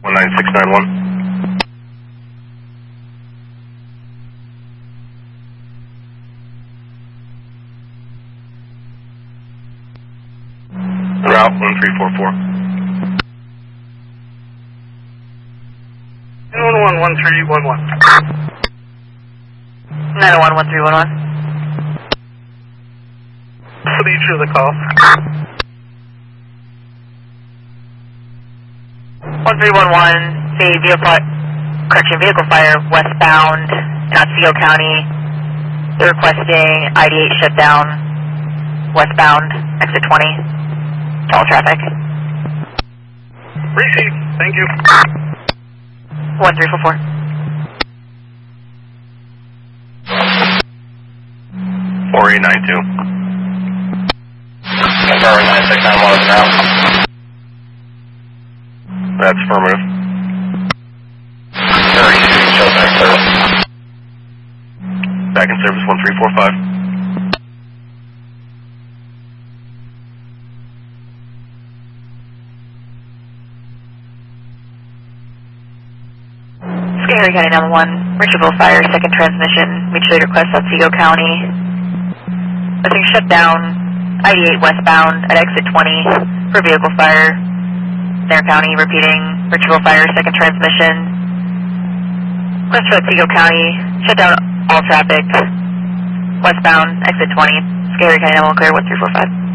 19691. Route 1344. 911-1311. 901-1311. What's the nature of the call? 1311, vehicle fire westbound in Otsego County. They're requesting ID8 shutdown westbound, exit 20, all traffic. Received. Thank you. 1344. 4892. Confirming 9691 is now. That's affirmative. 32, show back service. Back in service 1345. Scanner County 911, Richardville Fire, second transmission, mutually request Otsego County. Letting shut down ID8 westbound at exit 20 for vehicle fire. Scanner County, repeating, Richardville Fire, second transmission. Request for Otsego County, shut down all traffic westbound, exit 20, Scanner County 911 clear 1345.